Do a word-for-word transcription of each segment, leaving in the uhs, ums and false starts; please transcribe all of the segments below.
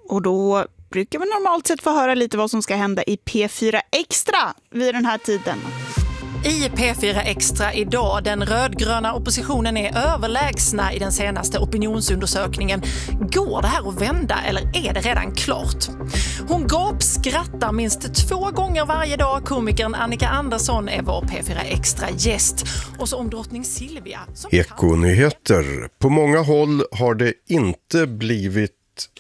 Och då brukar vi normalt sett få höra lite vad som ska hända i P fyra Extra vid den här tiden. I P fyra Extra idag, den rödgröna oppositionen är överlägsna i den senaste opinionsundersökningen. Går det här att vända eller är det redan klart? Hon gapskrattar minst två gånger varje dag. Komikern Annika Andersson är vår P fyra Extra gäst. Och så om drottning Silvia. Ekonyheter. På många håll har det inte blivit...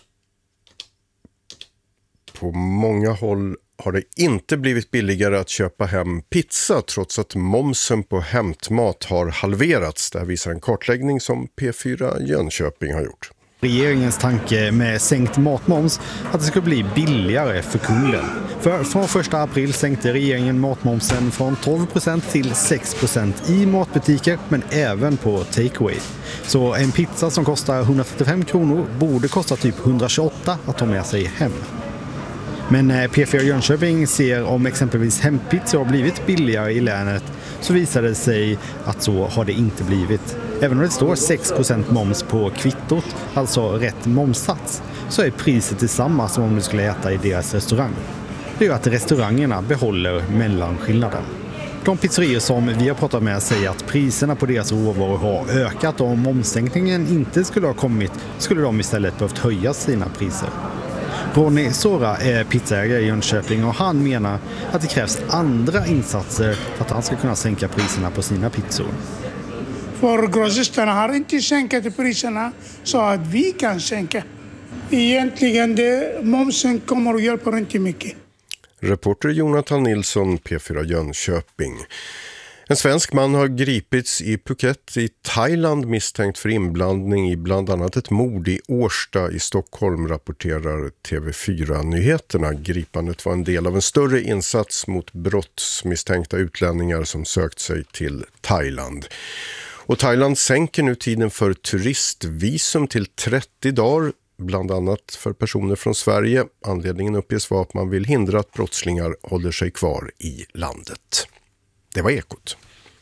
På många håll har det inte blivit billigare att köpa hem pizza trots att momsen på hämtmat har halverats. Det här visar en kartläggning som P fyra Jönköping har gjort. Regeringens tanke med sänkt matmoms att det ska bli billigare för kunden. För från första april sänkte regeringen matmomsen från tolv procent till sex procent i matbutiker men även på takeaway. Så en pizza som kostar hundratrettiofem kronor borde kosta typ hundratjugoåtta att ta med sig hem. Men P fyra Jönköping ser om exempelvis hempizza har blivit billigare i länet så visar det sig att så har det inte blivit. Även om det står sex procent moms på kvittot, alltså rätt momssats, så är priset detsamma som om du skulle äta i deras restaurang. Det gör att restaurangerna behåller mellanskillnaden. De pizzerior som vi har pratat med säger att priserna på deras råvaror har ökat och om momssänkningen inte skulle ha kommit skulle de istället behövt höja sina priser. Ronny Sora är pizzaägare i Jönköping och han menar att det krävs andra insatser för att han ska kunna sänka priserna på sina pizzor. För grossisterna har inte sänkt priserna så att vi kan sänka. Egentligen det, momsen kommer att hjälpa inte mycket. Reporter Jonathan Nilsson, P fyra Jönköping. En svensk man har gripits i Phuket i Thailand misstänkt för inblandning i bland annat ett mord i Årsta i Stockholm, rapporterar T V fyra-nyheterna. Gripandet var en del av en större insats mot brottsmisstänkta utlänningar som sökt sig till Thailand. Och Thailand sänker nu tiden för turistvisum till trettio dagar, bland annat för personer från Sverige. Anledningen uppges vara att man vill hindra att brottslingar håller sig kvar i landet. Det var Ekot.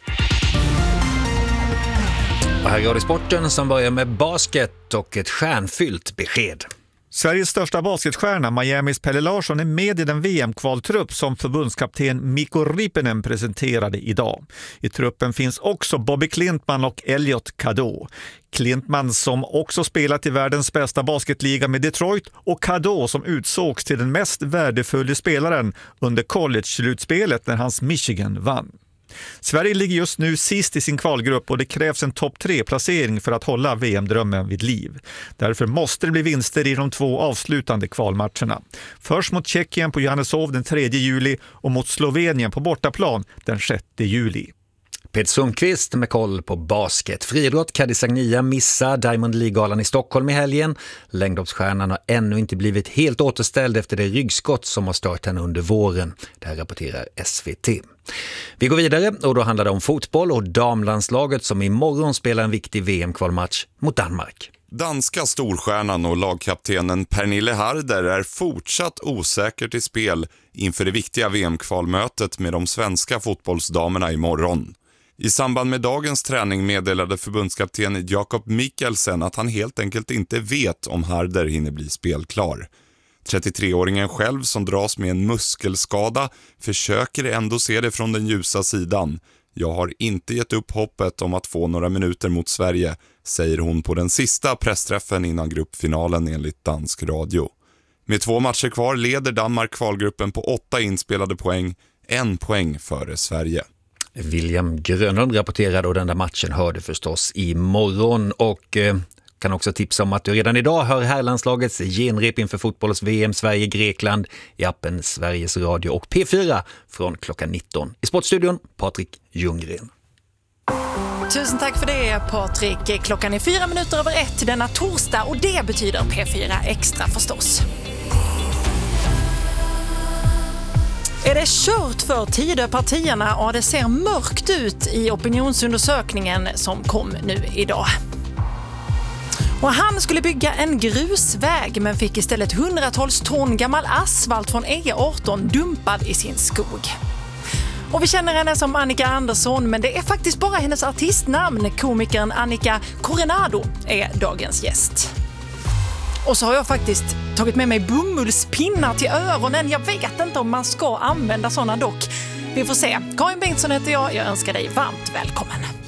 Och här går det sporten som börjar med basket och ett stjärnfyllt besked. Sveriges största basketstjärna Miamis Pelle Larsson är med i den V M-kvaltrupp som förbundskapten Mikko Rippinen presenterade idag. I truppen finns också Bobby Klintman och Elliot Cadeau. Klintman som också spelat i världens bästa basketliga med Detroit och Cadeau som utsågs till den mest värdefulla spelaren under college-slutspelet när hans Michigan vann. Sverige ligger just nu sist i sin kvalgrupp och det krävs en topp tre-placering för att hålla V M-drömmen vid liv. Därför måste det bli vinster i de två avslutande kvalmatcherna. Först mot Tjeckien på Johanneshov den tredje juli och mot Slovenien på bortaplan den sjätte juli. Peter Sundqvist med koll på basket. Friidrott, Cadiz Agnia missar Diamond League-galan i Stockholm i helgen. Längdhoppsstjärnan har ännu inte blivit helt återställd efter det ryggskott som har stört henne under våren. Det här rapporterar S V T. Vi går vidare och då handlar det om fotboll och damlandslaget som imorgon spelar en viktig V M-kvalmatch mot Danmark. Danska storstjärnan och lagkaptenen Pernille Harder är fortsatt osäker till spel inför det viktiga V M-kvalmötet med de svenska fotbollsdamerna imorgon. I samband med dagens träning meddelade förbundskapten Jakob Mikkelsen att han helt enkelt inte vet om Harder hinner bli spelklar. trettiotre-åringen själv som dras med en muskelskada försöker ändå se det från den ljusa sidan. Jag har inte gett upp hoppet om att få några minuter mot Sverige, säger hon på den sista pressträffen innan gruppfinalen enligt dansk radio. Med två matcher kvar leder Danmark kvalgruppen på åtta inspelade poäng, en poäng före Sverige. William Grönlund rapporterade och den där matchen hörde förstås imorgon och eh, kan också tipsa om att du redan idag hör herrlandslagets genrep inför fotbolls V M Sverige-Grekland i appen Sveriges Radio och P fyra från klockan nitton. I Sportstudion, Patrik Ljunggren. Tusen tack för det, Patrik. Klockan är fyra minuter över ett denna torsdag och det betyder P fyra Extra förstås. Är det kört för Tidöpartierna och det ser mörkt ut i opinionsundersökningen som kom nu idag? Och han skulle bygga en grusväg men fick istället hundratals ton gammal asfalt från E arton dumpad i sin skog. Och vi känner henne som Annika Andersson, men det är faktiskt bara hennes artistnamn. Komikern Annika Coronado är dagens gäst. Och så har jag faktiskt tagit med mig bomullspinnar till öronen. Jag vet inte om man ska använda sådana dock. Vi får se. Karin Bengtsson heter jag. Jag önskar dig varmt välkommen.